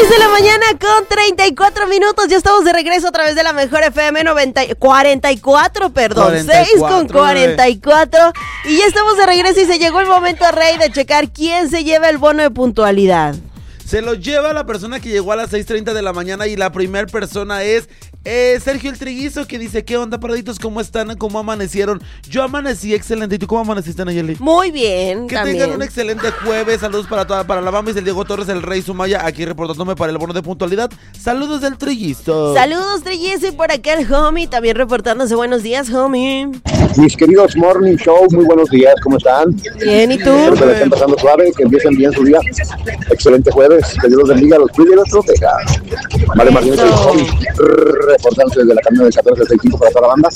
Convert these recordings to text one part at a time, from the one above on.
6 de la mañana con 34 minutos. Ya estamos de regreso a través de la mejor FM 44, perdón. 6 con 44. Y ya estamos de regreso y se llegó el momento, Rey, de checar quién se lleva el bono de puntualidad. Se lo lleva la persona que llegó a las 6:30 de la mañana y la primera persona es Sergio el Trillizo, que dice: ¿qué onda, paraditos? ¿Cómo están? ¿Cómo amanecieron? Yo amanecí excelente. ¿Y tú cómo amaneciste, Nayeli? Muy bien, que también. tengan un excelente jueves. Saludos para la Bambis, el Diego Torres, el Rey Sumaya, aquí reportándome para el bono de puntualidad. Saludos del Trillizo. Saludos, Trillizo, y por acá el homie también reportándose. Buenos días, homie. Mis queridos Morning Show, muy buenos días, ¿cómo están? Bien, ¿y tú? Espero que la estén pasando suave, que empiecen bien su día. Excelente jueves, que Dios los bendiga, los cuide y los proteja. Vale, Martínez, el homie, reportándose desde la camino del 1465 para toda la banda.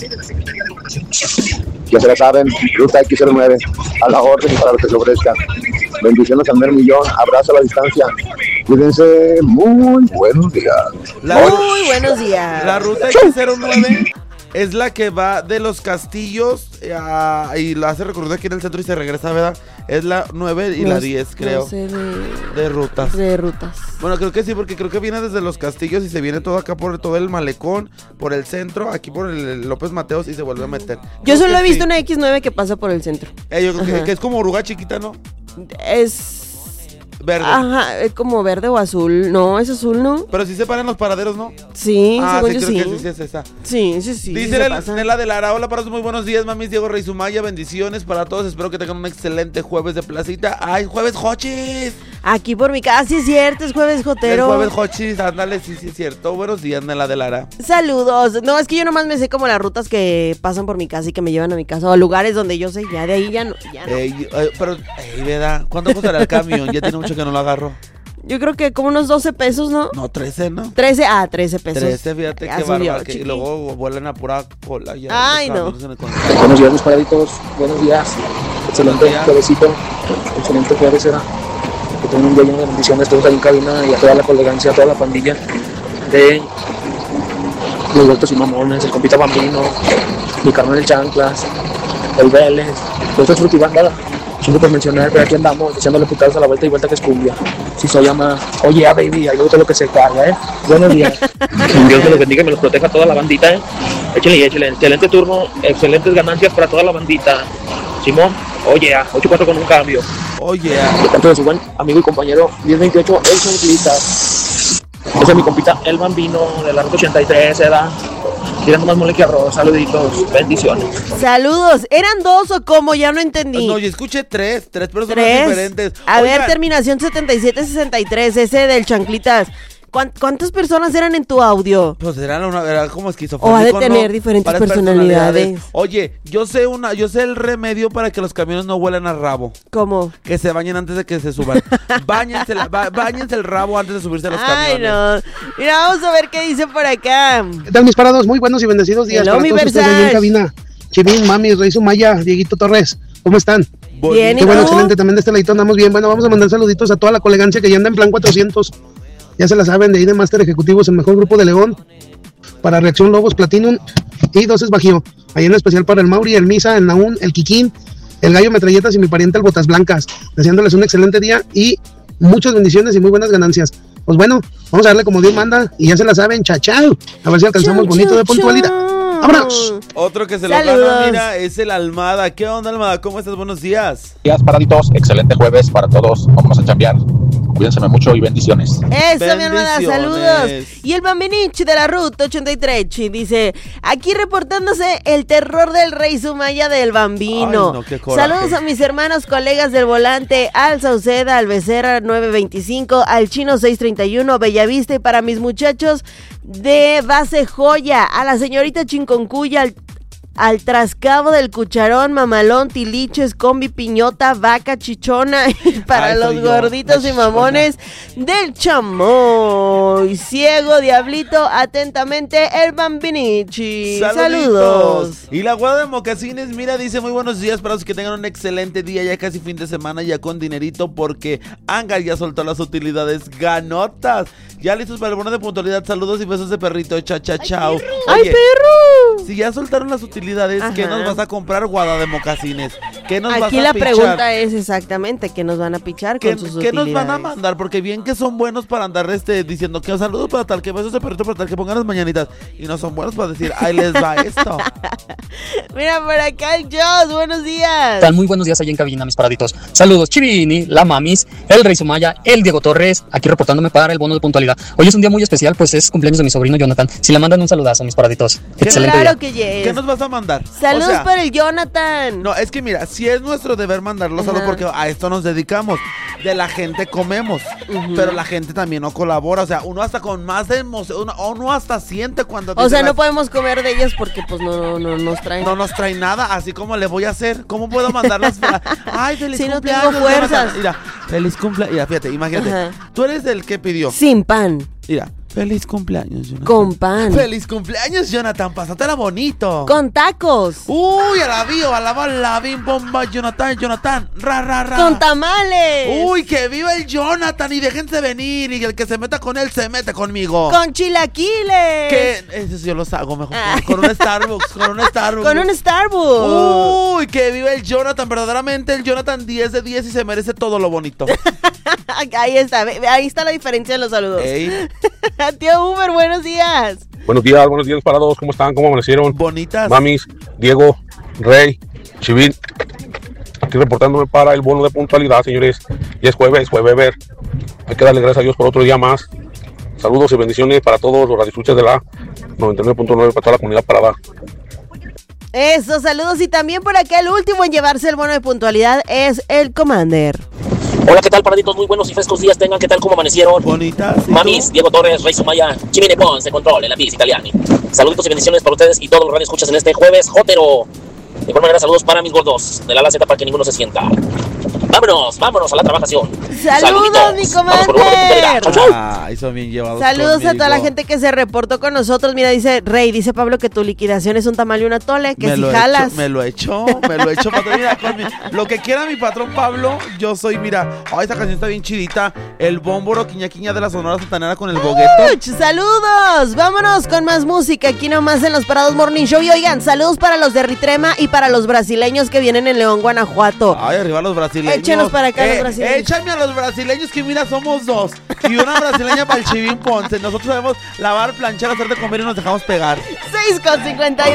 Ya se la saben, ruta X09, a la orden y para lo que se ofrezca. Bendiciones al mero millón, abrazo a la distancia. Cuídense, muy buenos días. Muy buenos días. La ruta X09 es la que va de Los Castillos y la hace recorrer aquí en el centro y se regresa, ¿verdad? Es la 9 y la 10, creo. No sé de rutas. De rutas. Bueno, creo que sí, porque creo que viene desde Los Castillos y se viene todo acá por todo el malecón, por el centro, aquí por el López Mateos y se vuelve a meter. Yo solo he visto una X9 que pasa por el centro. Yo creo que es como oruga chiquita, ¿no? Es verde. Ajá, es como verde o azul. No, es azul, ¿no? Pero sí se paran los paraderos, ¿no? Sí, según yo creo sí. que sí es esa. Sí. Dice Nela de Lara: hola, para muy buenos días, mamis, Diego Rey Sumaya, bendiciones para todos, espero que tengan un excelente jueves de placita. ¡Ay, jueves Jochis! Aquí por mi casa, sí es cierto, es jueves jotero. El jueves Jochis, ándale, sí es cierto. Buenos días, Nela de Lara. Saludos. No, es que yo nomás me sé como las rutas que pasan por mi casa y que me llevan a mi casa, o a lugares donde yo sé, ya de ahí ya no. Pero, ¿verdad? ¿Cuánto costará el camión? Ya tiene mucho que no lo agarro. Yo creo que como unos 12 pesos, ¿no? No, 13, ¿no? 13 pesos. 13, fíjate qué bárbaro. Y luego vuelan a pura cola. Ya, ay, no. Buenos días, mis paraditos. Buenos días. Excelente juevesito. Excelente jueves era. Que tengan un día lleno de bendiciones todos ahí en cabina y a toda la colegancia, a toda la pandilla de los vueltos y mamones, el compita Bambino, mi carnal el Chanclas, el Vélez, todas estas frutibandas. Siempre por mencionar, pero aquí andamos echándole putadas a la vuelta y vuelta que es cumbia. Si soy llama, oye, baby, ahí todo lo que se carga, Buenos días. Dios me los bendiga y me los proteja a toda la bandita, Échale, excelente turno, excelentes ganancias para toda la bandita. Simón, oye, 8-4 con un cambio. Oye. De tanto de su buen amigo y compañero 1028, el Chanclita. Ese es mi compita, el Bambino, de la ruta 83, tirando más mole que arroz. Saluditos, bendiciones. Saludos, ¿eran dos o cómo? Ya no entendí. No, yo escuché tres personas diferentes. A ver, terminación 7763, ese del Chanclitas. ¿Cuántas personas eran en tu audio? Pues era como esquizofrénico, o ha de tener diferentes personalidades. Oye, yo sé el remedio para que los camiones no huelan a rabo. ¿Cómo? Que se bañen antes de que se suban. Báñense el rabo antes de subirse a los camiones. Ay, no. Mira, vamos a ver qué dice por acá. ¿Qué tal, mis parados? Muy buenos y bendecidos días para todos ustedes allá en cabina. Chimín, mami, Rey Sumaya, Dieguito Torres, ¿cómo están? Bien, qué bueno, excelente, también de este ladito andamos bien. Bueno, vamos a mandar saluditos a toda la colegancia que ya anda en plan 400. Ya se la saben, de ahí de Master Ejecutivos, el mejor grupo de León, para Reacción Lobos, Platinum y Doces Bajío. Ahí en especial para el Mauri, el Misa, el Naún, el Kikín, el Gallo Metralletas y mi pariente el Botas Blancas. Deseándoles un excelente día y muchas bendiciones y muy buenas ganancias. Pues bueno, vamos a darle como Dios manda y ya se la saben, chao. A ver si alcanzamos bonito de puntualidad. ¡Vámonos! Otro que se lo gana, mira, es el Almada. ¿Qué onda, Almada? ¿Cómo estás? Buenos días. Días, paraditos. Excelente jueves para todos. Vamos a chambear. Cuídense mucho y bendiciones. Eso, mi hermana, saludos. Y el Bambinichi de la ruta 83 dice: aquí reportándose el terror del Rey Sumaya del Bambino. Ay, no, qué coraje. Saludos a mis hermanos colegas del volante, al Sauceda, al Becerra 925, al Chino 631, Bellavista, y para mis muchachos de Base Joya, a la señorita Chinconcuya, al Trascabo del Cucharón, Mamalón, Tiliches, Combi, Piñota, Vaca, Chichona, y para los gorditos y mamones del Chamoy, Ciego, Diablito, atentamente el Bambinichi. Saludos. Y la guada de Mocasines, mira, dice: muy buenos días para los que tengan un excelente día, ya casi fin de semana, ya con dinerito, porque Angar ya soltó las utilidades ganotas. Ya listos para el bono de puntualidad. Saludos y besos de perrito. Chao. ¡Ay, perro! Si ya soltaron las utilidades, ¿qué nos vas a comprar, guada de Mocasines? ¿Qué nos vas Aquí a la pichar? pregunta es exactamente qué nos van a pichar con sus ¿Qué utilidades. nos van a mandar? Porque bien que son buenos para andar diciendo que saludos para tal, que besos de perrito para tal, que pongan las mañanitas. Y no son buenos para decir, ahí les va esto. Mira por acá el Joss, buenos días. Están muy buenos días allá en cabina, mis paraditos. Saludos, Chivini, la Mamis, el Rey Sumaya, el Diego Torres, aquí reportándome para el bono de puntualidad. Hoy es un día muy especial, pues es cumpleaños de mi sobrino Jonathan. Si le mandan un saludazo, mis paraditos. Excelente Claro día. que yes. ¿Qué nos vas a mandar? Saludos O sea, para el Jonathan. No, es que mira, si es nuestro deber mandarlo solo porque a esto nos dedicamos. De la gente comemos, pero la gente también no colabora. O sea, uno hasta con más de emoción, uno hasta siente cuando... O sea, no podemos comer de ellas porque pues no nos traen. No nos trae nada, así como le voy a hacer. ¿Cómo puedo mandarlas? Ay, feliz Si no cumpleaños. tengo fuerzas. Jonathan. Mira, feliz cumpleaños. Mira, fíjate, imagínate. Ajá. Tú eres el que pidió. Sin pan, Mira, feliz cumpleaños, Jonathan. con pan, Feliz cumpleaños, Jonathan. Pásatela bonito. con tacos, Uy, a la bio, a la bala, bim, bomba, Jonathan, ra, ra, ra. con tamales, Uy, que viva el Jonathan y déjense venir y el que se meta con él se mete conmigo. con chilaquiles. Que esos yo los hago mejor Ah. con un Starbucks, con un Starbucks. Con un Starbucks. Uy, que viva el Jonathan, verdaderamente el Jonathan 10 de 10 y se merece todo lo bonito. Ahí está la diferencia de los saludos. Ey, Tío Uber, buenos días. Buenos días para todos. ¿Cómo están? ¿Cómo amanecieron? bonitas. Mamis, Diego, Rey, Chivin. Aquí reportándome para el bono de puntualidad, señores. Ya es jueves, ver. Hay que darle gracias a Dios por otro día más. Saludos y bendiciones para todos los radioescuchas de la 99.9 para toda la comunidad parada. Eso, saludos. Y también por acá el último en llevarse el bono de puntualidad es el Commander. Hola, ¿qué tal, paraditos? Muy buenos y frescos días tengan. ¿Qué tal? ¿Cómo amanecieron? Bonitas. ¿y Mamis, tú? Diego Torres, Rey Sumaya, Chimene Ponce, control en la pista italiani. Saluditos y bendiciones para ustedes y todos los radioescuchas en este jueves jotero. De igual manera, saludos para mis gordos, de la Z para que ninguno se sienta. Vámonos a la trabajación. Saludos, mi Vamos por el bono de puntualidad. Chau, chau. Ay, son bien llevados. Saludos a toda la conmigo. gente que se reportó con nosotros. Mira, dice Pablo que tu liquidación es un tamal y una tole, que si jalas. Me lo he hecho, patrón. Mira, lo que quiera mi patrón Pablo, yo soy, mira. Ay, esta canción está bien chidita. El bómboro quiña de la Sonora Santanera con el bogueto. ¡Uch! Saludos, vámonos con más música aquí nomás en los Parados Morning Show. Y oigan, saludos para los de Ritrema y para los brasileños que vienen en León, Guanajuato. Ay, arriba los brasileños. Échenos para acá los brasileños. Échame a los brasileños que mira, somos dos. Y una brasileña para el Chivín Ponce. Nosotros sabemos lavar, planchar, hacer de comer y nos dejamos pegar. 6:51.